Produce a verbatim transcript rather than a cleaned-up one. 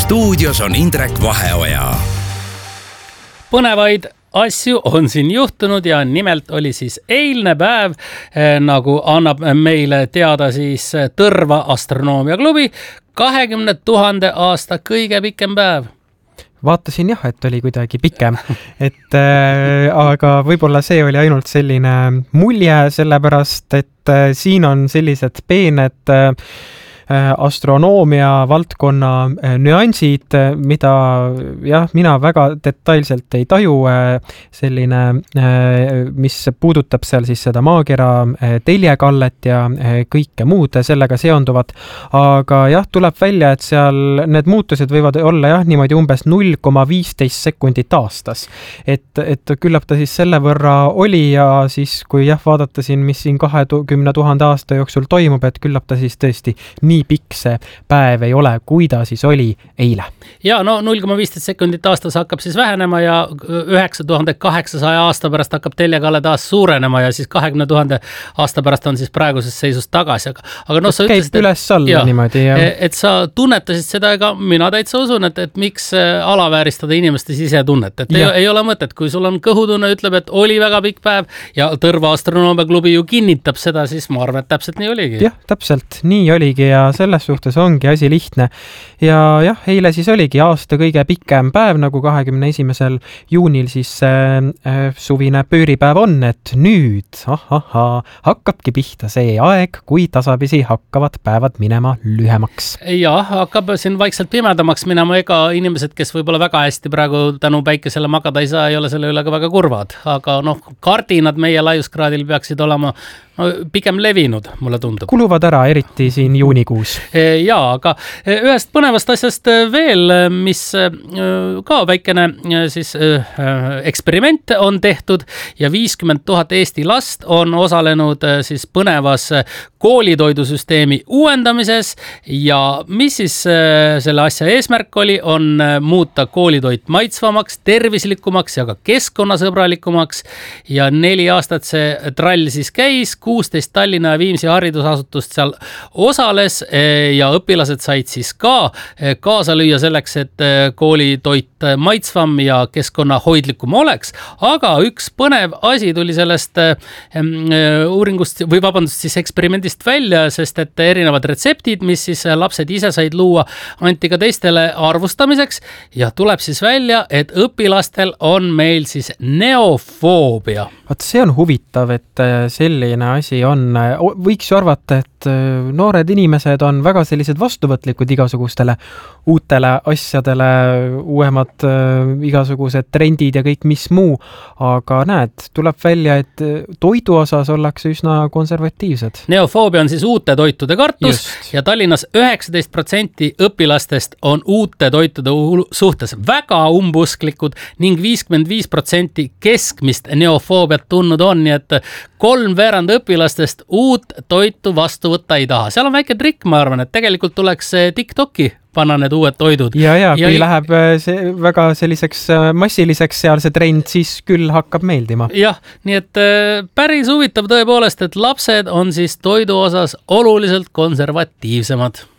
stuudios on Indrek Vaheoja. Põnevaid asju on siin juhtunud ja nimelt oli siis eilne päev, nagu annab meile teada siis Tõrva astronoomiaklubi, kahekümne tuhande aasta kõige pikem päev. Vaatasin jah, et oli kuidagi pikem, et äh, aga võib-olla see oli ainult selline mulje, sellepärast et äh, siin on sellised peened äh, astronoomia valdkonna nüansid, mida jah, mina väga detailselt ei taju, selline, mis puudutab seal siis seda maakera teljekallet ja kõike muud sellega seonduvat. Aga jah, tuleb välja, et seal need muutused võivad olla jah, niimoodi umbes null koma viisteist sekundit aastas. Et, et küllap ta siis selle võrra oli ja siis, kui jah, vaadata siin, mis siin kahekümne tuhande aasta jooksul toimub, et küllap ta siis tõesti nii nii pikk see päev ei ole, kui ta siis oli eile. Ja no null koma viisteist sekundit aastas hakkab siis vähenema ja üheksa tuhande kaheksasaja aasta pärast hakkab teljekalle taas suurenema ja siis kahekümne tuhande aasta pärast on siis praegusest seisust tagasi. Aga, aga no, sa ütlesid, käib üles alla ja, niimoodi. Ja. Et sa tunnetasid seda, ega mina täitsa usun, et, et miks alavääristada inimeste sisetunnet. Et ei, ei ole mõtet, kui sul on kõhutunne, ütleb, et oli väga pikk päev ja Tõrva astronoomiaklubi ju kinnitab seda, siis ma arvan, et täpselt nii oligi. Jah, täpselt nii oligi ja selles suhtes ongi asi lihtne. Ja jah, eile siis oligi aasta kõige pikem päev, nagu kahekümne esimesel juunil siis äh, suvine pööripäev on, et nüüd ahaha, hakkabki pihta see aeg, kui tasapisi hakkavad päevad minema lühemaks. Ja, hakkab siin vaikselt pimedamaks minema, ega inimesed, kes võib-olla väga hästi praegu tänu päikesele magada ei saa, ei ole selle üle ka väga kurvad. Aga noh, kardinad meie laiuskraadil peaksid olema no, pigem levinud, mulle tundub. Kuluvad ära, eriti siin juunikuus. Ja, aga ühest põnevast asjast veel, mis ka väikene siis eksperiment on tehtud ja viiskümmend tuhat Eesti last on osalenud siis põnevas koolitoidusüsteemi uuendamises ja mis siis selle asja eesmärk oli, on muuta koolitoit maitsvamaks, tervislikumaks ja ka keskkonnasõbralikumaks ja neli aastat see trall siis käis, kuusteist Tallinna ja Viimsi haridusasutust seal osales ja õpilased said siis ka kaasa lüüa selleks, et koolitoit maitsvam ja keskkonnahoidlikum oleks. Aga üks põnev asi tuli sellest uuringust või vabandust siis eksperimendist välja, sest et erinevad retseptid, mis siis lapsed ise said luua, anti ka teistele arvustamiseks ja tuleb siis välja, et õpilastel on meil siis neofoobia. Vaat see on huvitav, et selline asi on. Võiks ju arvata, et noored inimesed on väga sellised vastuvõtlikud igasugustele uutele asjadele, uuemad igasugused trendid ja kõik mis muu. Aga näed, tuleb välja, et toidu osas ollakse üsna konservatiivsed. Neofoobia on siis uute toitude kartus. Just. Ja Tallinnas üheksateist protsenti õpilastest on uute toitude suhtes väga umbusklikud ning viiskümmend viis protsenti keskmist neofoobiat tundnud on, nii et kolm veerand õpilastest uut toitu vastu võtta ei taha. Seal on väike trikk, ma arvan, et tegelikult tuleks TikToki panna need uued toidud. Ja, ja, ja kui ja, läheb see väga selliseks massiliseks seal see trend, siis küll hakkab meeldima. Jah, nii et päris huvitav tõepoolest, et lapsed on siis toidu osas oluliselt konservatiivsemad.